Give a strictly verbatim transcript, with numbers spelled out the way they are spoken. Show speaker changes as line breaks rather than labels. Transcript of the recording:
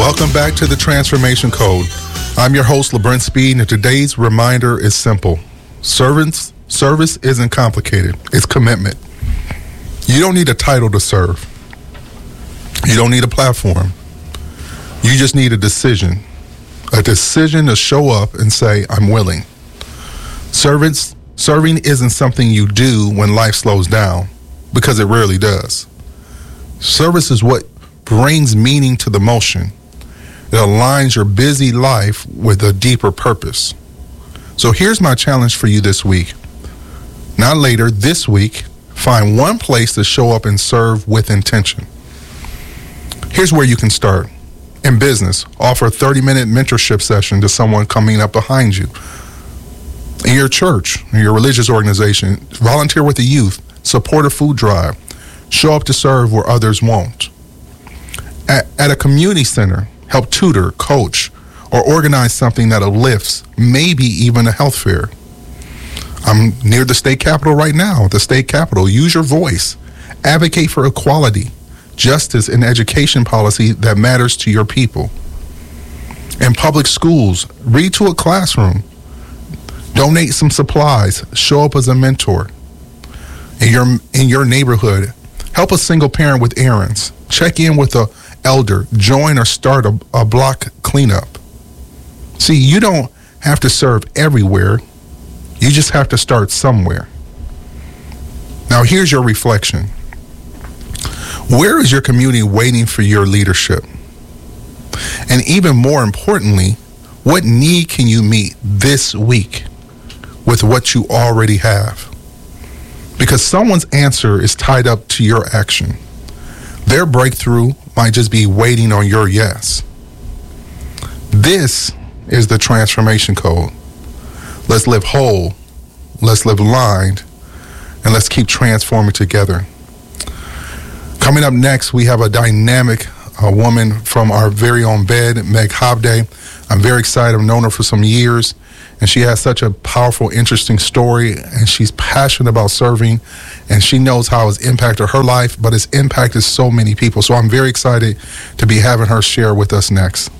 Welcome back to the Transformation Code. I'm your host, LeBrent Speed, and today's reminder is simple. Servants, service isn't complicated. It's commitment. You don't need a title to serve. You don't need a platform. You just need a decision. A decision to show up and say, I'm willing. Servants, serving isn't something you do when life slows down, because it rarely does. Service is what brings meaning to the motion. It aligns your busy life with a deeper purpose. So here's my challenge for you this week. Not later, this week, find one place to show up and serve with intention. Here's where you can start. In business, offer a thirty-minute mentorship session to someone coming up behind you. In your church, in your religious organization, volunteer with the youth, support a food drive, show up to serve where others won't. At, at a community center, help tutor, coach, or organize something that uplifts, maybe even a health fair. I'm near the state capitol right now, the state capitol. Use your voice. Advocate for equality, justice, and education policy that matters to your people. In public schools, read to a classroom. Donate some supplies. Show up as a mentor. In your, in your neighborhood, help a single parent with errands. Check in with a elder, join or start a, a block cleanup. See, you don't have to serve everywhere. You just have to start somewhere. Now, here's your reflection. Where is your community waiting for your leadership? And even more importantly, what need can you meet this week with what you already have? Because someone's answer is tied up to your action. Their breakthrough might just be waiting on your yes. This is the Transformation Code. Let's live whole, let's live aligned, and let's keep transforming together. Coming up next, we have a dynamic uh, woman from our very own bed, Meg Hobday. I'm very excited. I've known her for some years, and she has such a powerful, interesting story, and she's passionate about serving, and she knows how it's impacted her life, but it's impacted so many people. So I'm very excited to be having her share with us next.